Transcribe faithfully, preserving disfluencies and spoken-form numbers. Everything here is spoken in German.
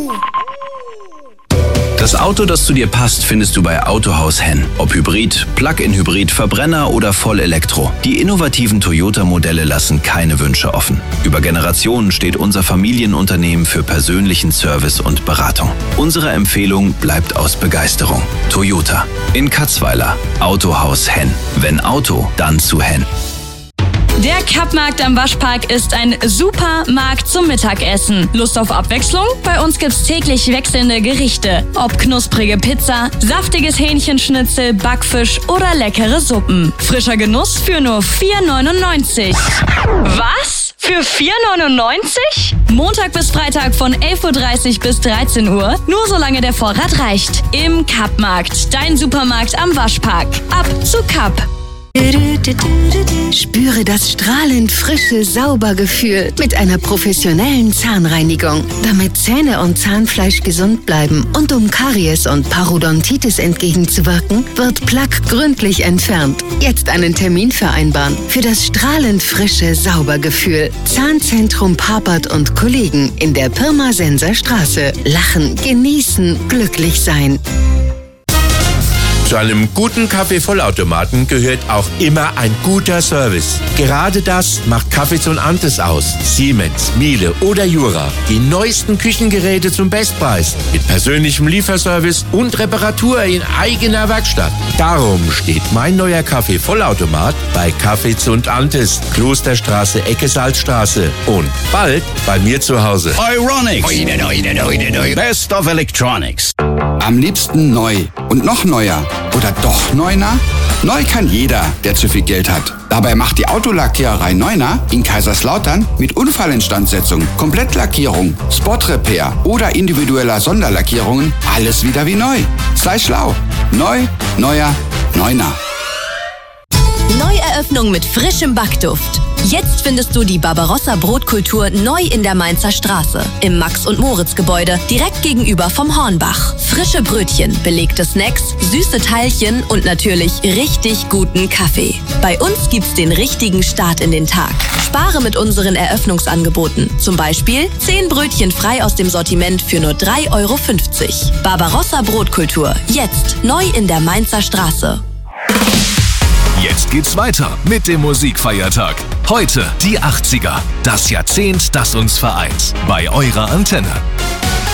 Das Auto, das zu dir passt, findest du bei Autohaus Henn. Ob Hybrid, Plug-in-Hybrid, Verbrenner oder Vollelektro. Die innovativen Toyota-Modelle lassen keine Wünsche offen. Über Generationen steht unser Familienunternehmen für persönlichen Service und Beratung. Unsere Empfehlung bleibt aus Begeisterung. Toyota. In Katzweiler. Autohaus Henn. Wenn Auto, dann zu Henn. Der Kappmarkt am Waschpark ist ein super Markt zum Mittagessen. Lust auf Abwechslung? Bei uns gibt's täglich wechselnde Gerichte. Ob knusprige Pizza, saftiges Hähnchenschnitzel, Backfisch oder leckere Suppen. Frischer Genuss für nur vier neunundneunzig. Was? Für vier neunundneunzig? Montag bis Freitag von elf Uhr dreißig bis dreizehn Uhr. Nur solange der Vorrat reicht. Im Kappmarkt. Dein Supermarkt am Waschpark. Ab zu Kapp. Spüre das strahlend frische Saubergefühl mit einer professionellen Zahnreinigung. Damit Zähne und Zahnfleisch gesund bleiben und um Karies und Parodontitis entgegenzuwirken, wird Plaque gründlich entfernt. Jetzt einen Termin vereinbaren für das strahlend frische Saubergefühl. Zahnzentrum Papert und Kollegen in der Pirmasenser Straße. Lachen, genießen, glücklich sein. Zu einem guten Kaffeevollautomaten gehört auch immer ein guter Service. Gerade das macht Cafézone Antes aus. Siemens, Miele oder Jura. Die neuesten Küchengeräte zum Bestpreis. Mit persönlichem Lieferservice und Reparatur in eigener Werkstatt. Darum steht mein neuer Kaffeevollautomat bei Cafézone Antes, Klosterstraße, Ecke Salzstraße. Und bald bei mir zu Hause. Euronics. Oide, oide, oide, oide. Best of Electronics. Am liebsten neu und noch neuer. Oder doch Neuner? Neu kann jeder, der zu viel Geld hat. Dabei macht die Autolackiererei Neuner in Kaiserslautern mit Unfallinstandsetzung, Komplettlackierung, Spot-Repair oder individueller Sonderlackierungen alles wieder wie neu. Sei schlau. Neu, neuer, Neuner. Neueröffnung mit frischem Backduft. Jetzt findest du die Barbarossa Brotkultur neu in der Mainzer Straße. Im Max-und-Moritz-Gebäude, direkt gegenüber vom Hornbach. Frische Brötchen, belegte Snacks, süße Teilchen und natürlich richtig guten Kaffee. Bei uns gibt's den richtigen Start in den Tag. Spare mit unseren Eröffnungsangeboten. Zum Beispiel zehn Brötchen frei aus dem Sortiment für nur drei Euro fünfzig. Barbarossa Brotkultur, jetzt neu in der Mainzer Straße. Jetzt geht's weiter mit dem Musikfeiertag. Heute die achtziger, das Jahrzehnt, das uns vereint. Bei eurer Antenne.